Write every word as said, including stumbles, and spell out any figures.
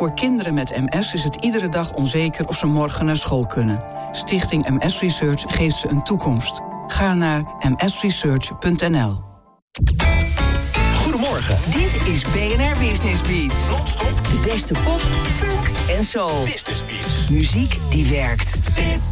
Voor kinderen met M S is het iedere dag onzeker of ze morgen naar school kunnen. Stichting M S Research geeft ze een toekomst. Ga naar m s research punt n l. Goedemorgen. Dit is B N R Business Beats. Non-stop. De beste pop, funk en soul. Business Beats. Muziek die werkt.